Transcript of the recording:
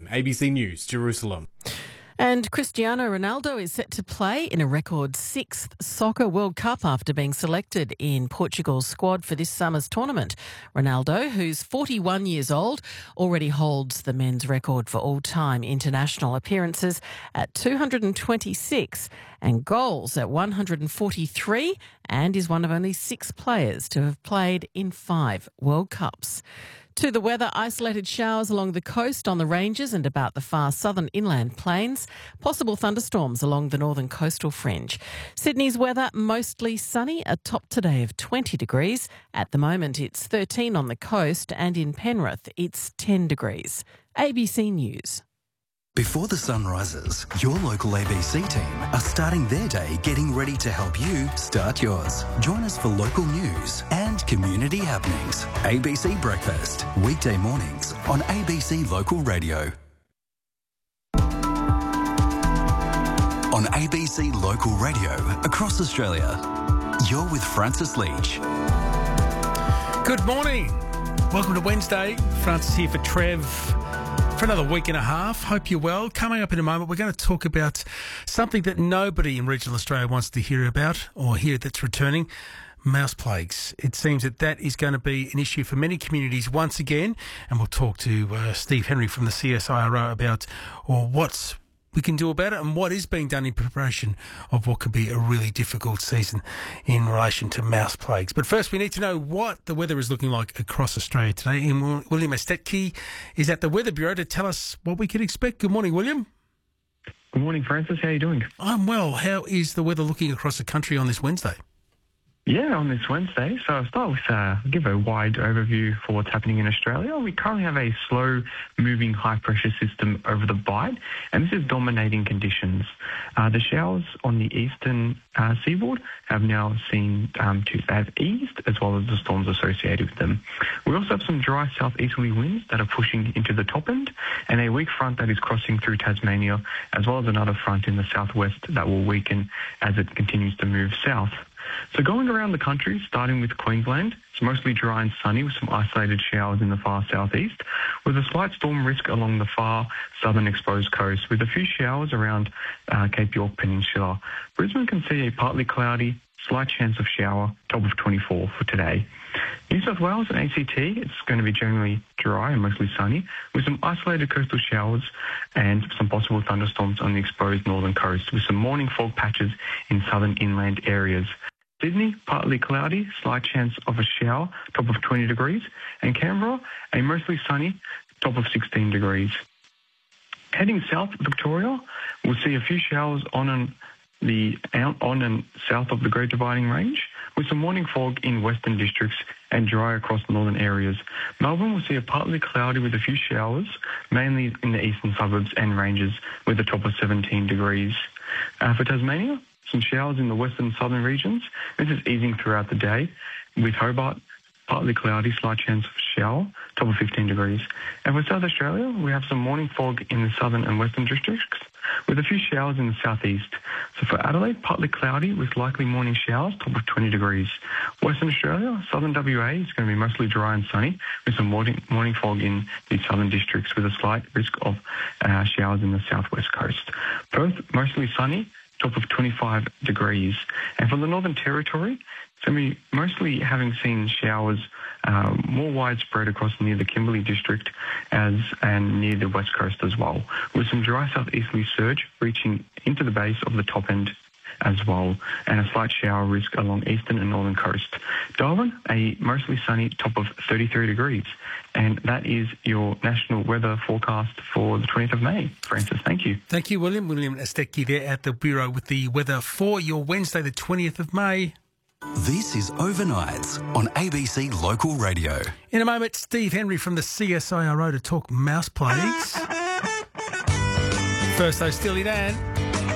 ABC News, Jerusalem. And Cristiano Ronaldo is set to play in a record 6th Soccer World Cup after being selected in Portugal's squad for this summer's tournament. Ronaldo, who's 41 years old, already holds the men's record for all-time international appearances at 226 and goals at 143, and is one of only 6 players to have played in 5 World Cups. To the weather, isolated showers along the coast, on the ranges and about the far southern inland plains. Possible thunderstorms along the northern coastal fringe. Sydney's weather, mostly sunny, a top today of 20 degrees. At the moment, it's 13 on the coast, and in Penrith, it's 10 degrees. ABC News. Before the sun rises, your local ABC team are starting their day getting ready to help you start yours. Join us for local news and community happenings. ABC Breakfast, weekday mornings on ABC Local Radio. On ABC Local Radio across Australia, you're with Francis Leach. Good morning. Welcome to Wednesday. Francis here for Trev for another week and a half. Hope you're well. Coming up in a moment, we're going to talk about something that nobody in regional Australia wants to hear about or hear that's returning: mouse plagues. It seems that is going to be an issue for many communities once again, and we'll talk to Steve Henry from the CSIRO about what we can do about it and what is being done in preparation of what could be a really difficult season in relation to mouse plagues. But first, we need to know what the weather is looking like across Australia today. And William Estetke is at the Weather Bureau to tell us what we can expect. Good morning, William. Good morning, Francis. How are you doing? I'm well. How is the weather looking across the country on this Wednesday? Yeah, on this Wednesday. So I'll start with give a wide overview for what's happening in Australia. We currently have a slow-moving high-pressure system over the Bight, and this is dominating conditions. The showers on the eastern seaboard have now have eased, as well as the storms associated with them. We also have some dry southeasterly winds that are pushing into the top end, and a weak front that is crossing through Tasmania, as well as another front in the southwest that will weaken as it continues to move south. So going around the country, starting with Queensland, it's mostly dry and sunny with some isolated showers in the far southeast, with a slight storm risk along the far southern exposed coast, with a few showers around Cape York Peninsula. Brisbane can see a partly cloudy, slight chance of shower, top of 24 for today. New South Wales and ACT, it's going to be generally dry and mostly sunny, with some isolated coastal showers and some possible thunderstorms on the exposed northern coast, with some morning fog patches in southern inland areas. Sydney, partly cloudy, slight chance of a shower, top of 20 degrees. And Canberra, a mostly sunny, top of 16 degrees. Heading south, Victoria, we'll see a few showers on and south of the Great Dividing Range, with some morning fog in western districts and dry across northern areas. Melbourne will see a partly cloudy with a few showers, mainly in the eastern suburbs and ranges, with a top of 17 degrees. For Tasmania, some showers in the western and southern regions. This is easing throughout the day, with Hobart, partly cloudy, slight chance of shower, top of 15 degrees. And for South Australia, we have some morning fog in the southern and western districts, with a few showers in the southeast. So for Adelaide, partly cloudy with likely morning showers, top of 20 degrees. Western Australia, southern WA is going to be mostly dry and sunny, with some morning fog in the southern districts, with a slight risk of showers in the southwest coast. Perth, mostly sunny, top of 25 degrees. And for the Northern Territory, it's going to be mostly having seen showers more widespread across near the Kimberley district and near the west coast as well, with some dry southeasterly surge reaching into the base of the top end as well, and a slight shower risk along eastern and northern coast. Darwin, a mostly sunny, top of 33 degrees. And that is your national weather forecast for the 20th of May. Francis, thank you. Thank you, William. William Estetke there at the Bureau with the weather for your Wednesday, the 20th of May. This is Overnights on ABC Local Radio. In a moment, Steve Henry from the CSIRO to talk mouse plagues. First, though, Steely Dan.